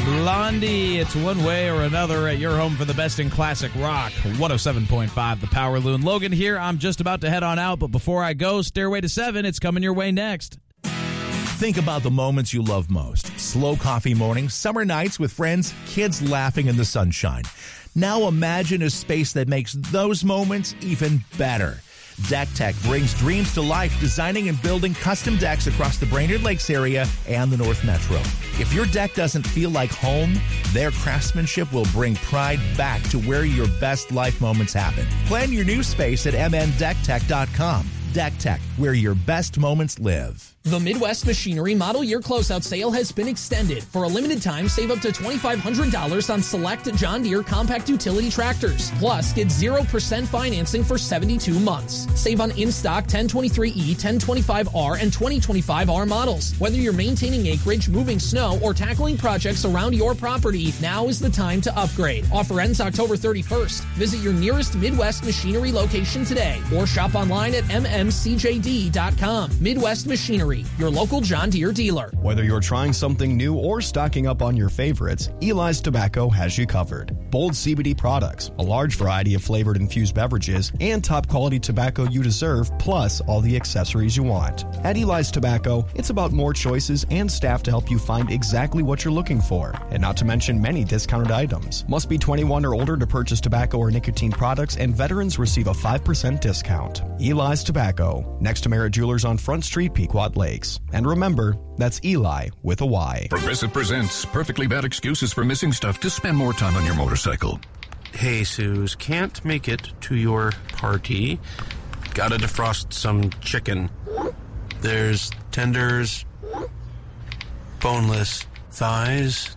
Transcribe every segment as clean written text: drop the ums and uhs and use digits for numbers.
Blondie, it's one way or another at your home for the best in classic rock. 107.5, The Power Loon. Logan here. I'm just about to head on out, but before I go, Stairway to 7, it's coming your way next. Think about the moments you love most. Slow coffee mornings, summer nights with friends, kids laughing in the sunshine. Now imagine a space that makes those moments even better. Deck Tech brings dreams to life, designing and building custom decks across the Brainerd Lakes area and the North Metro. If your deck doesn't feel like home, their craftsmanship will bring pride back to where your best life moments happen. Plan your new space at mndecktech.com. Deck Tech, where your best moments live. The Midwest Machinery Model Year Closeout Sale has been extended. For a limited time, save up to $2,500 on select John Deere compact utility tractors. Plus, get 0% financing for 72 months. Save on in-stock 1023E, 1025R, and 2025R models. Whether you're maintaining acreage, moving snow, or tackling projects around your property, now is the time to upgrade. Offer ends October 31st. Visit your nearest Midwest Machinery location today or shop online at mmcjd.com. Midwest Machinery, your local John Deere dealer. Whether you're trying something new or stocking up on your favorites, Eli's Tobacco has you covered. Bold CBD products, a large variety of flavored infused beverages, and top quality tobacco you deserve, plus all the accessories you want. At Eli's Tobacco, it's about more choices and staff to help you find exactly what you're looking for, and not to mention many discounted items. Must be 21 or older to purchase tobacco or nicotine products, and veterans receive a 5% discount. Eli's Tobacco, next to Merritt Jewelers on Front Street, Pequot Lakes. And remember, that's Eli with a Y. Progressive presents Perfectly Bad Excuses for Missing Stuff to Spend More Time on Your Motorcycle. Hey, Suze, can't make it to your party. Gotta defrost some chicken. There's tenders, boneless thighs.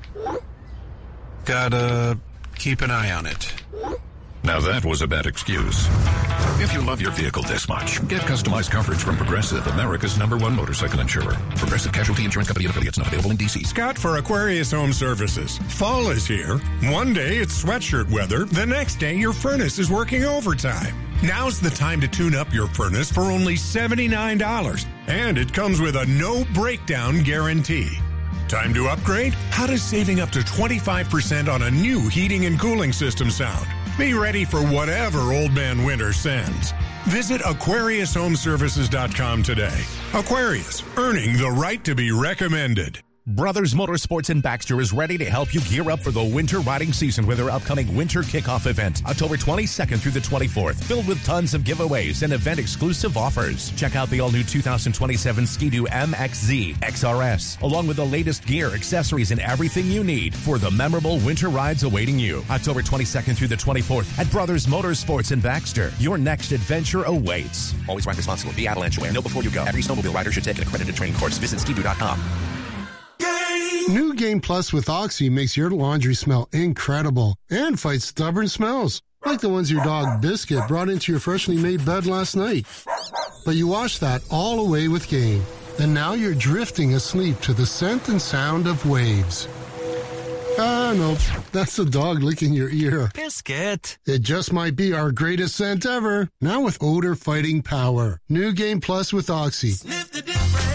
Gotta keep an eye on it. Now that was a bad excuse. If you love your vehicle this much, get customized coverage from Progressive, America's #1 motorcycle insurer. Progressive Casualty Insurance Company and affiliates, not available in D.C. Scott for Aquarius Home Services. Fall is here. One day it's sweatshirt weather. The next day your furnace is working overtime. Now's the time to tune up your furnace for only $79. And it comes with a no breakdown guarantee. Time to upgrade? How does saving up to 25% on a new heating and cooling system sound? Be ready for whatever Old Man Winter sends. Visit AquariusHomeservices.com today. Aquarius, earning the right to be recommended. Brothers Motorsports in Baxter is ready to help you gear up for the winter riding season with their upcoming winter kickoff event, October 22nd through the 24th, filled with tons of giveaways and event-exclusive offers. Check out the all-new 2027 Ski-Doo MXZ XRS, along with the latest gear, accessories, and everything you need for the memorable winter rides awaiting you. October 22nd through the 24th at Brothers Motorsports in Baxter. Your next adventure awaits. Always ride responsibly. Be avalanche aware. Know before you go. Every snowmobile rider should take an accredited training course. Visit skidoo.com. New Game Plus with Oxy makes your laundry smell incredible and fights stubborn smells, like the ones your dog Biscuit brought into your freshly made bed last night. But you washed that all away with Game, and now you're drifting asleep to the scent and sound of waves. Nope, that's the dog licking your ear. Biscuit. It just might be our greatest scent ever, now with odor-fighting power. New Game Plus with Oxy. Sniff the difference.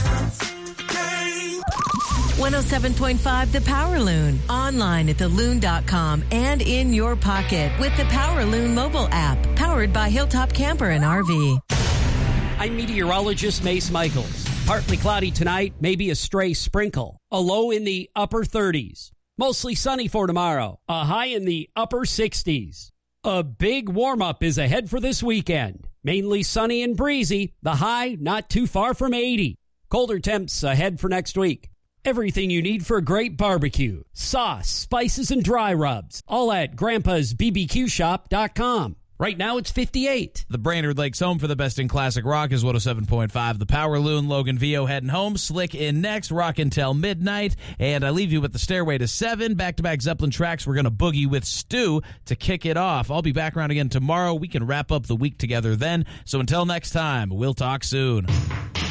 107.5 The Power Loon. Online at theloon.com and in your pocket with the Power Loon mobile app. Powered by Hilltop Camper and RV. I'm meteorologist Mace Michaels. Partly cloudy tonight, maybe a stray sprinkle. A low in the upper 30s. Mostly sunny for tomorrow. A high in the upper 60s. A big warm-up is ahead for this weekend. Mainly sunny and breezy. The high not too far from 80. Colder temps ahead for next week. Everything you need for a great barbecue. Sauce, spices, and dry rubs. All at Grandpa'sBBQShop.com. Right now it's 58. The Brainerd Lakes home for the best in classic rock is 107.5. The Power Loon, Logan Vio heading home. Slick in next, rock until midnight. And I leave you with the Stairway to 7. Back-to-back Zeppelin tracks. We're going to boogie with Stu to kick it off. I'll be back around again tomorrow. We can wrap up the week together then. So until next time, we'll talk soon.